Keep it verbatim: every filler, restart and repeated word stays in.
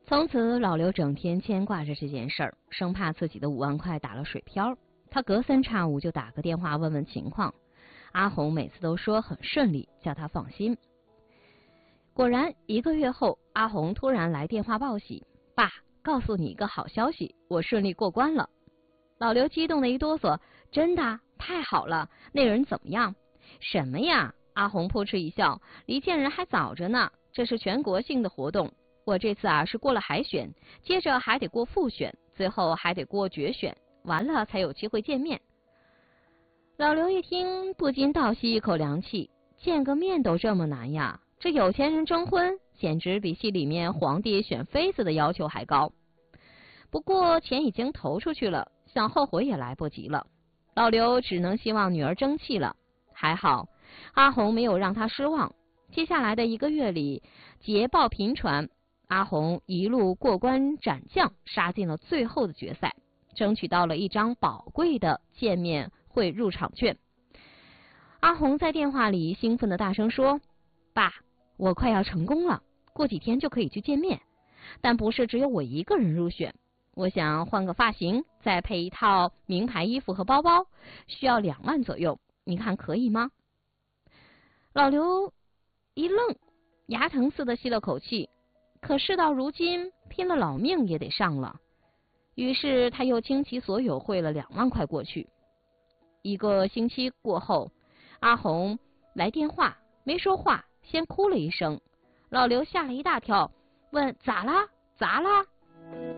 从此，老刘整天牵挂着这件事儿，生怕自己的五万块打了水漂。他隔三差五就打个电话问问情况。阿红每次都说很顺利，叫他放心。果然，一个月后，阿红突然来电话报喜：“爸，告诉你一个好消息，我顺利过关了。”老刘激动的一哆嗦：“真的？太好了！那人怎么样？”“什么呀？”阿红扑哧一笑：“离见人还早着呢，这是全国性的活动。我这次啊是过了海选，接着还得过复选，最后还得过决选，完了才有机会见面。”老刘一听，不禁倒吸一口凉气，见个面都这么难呀！这有钱人征婚，简直比戏里面皇帝选妃子的要求还高。不过钱已经投出去了，想后悔也来不及了。老刘只能希望女儿争气了。还好，阿红没有让他失望。接下来的一个月里，捷报频传，阿红一路过关斩将，杀进了最后的决赛，争取到了一张宝贵的见面会入场券。阿红在电话里兴奋的大声说：“爸，我快要成功了，过几天就可以去见面。但不是只有我一个人入选，我想换个发型，再配一套名牌衣服和包包，需要两万左右，你看可以吗？”老刘一愣，牙疼似的吸了口气，可事到如今，拼了老命也得上了。于是他又倾其所有汇了两万块过去。一个星期过后，阿红来电话，没说话，先哭了一声。老刘吓了一大跳，问：“咋啦？咋啦？”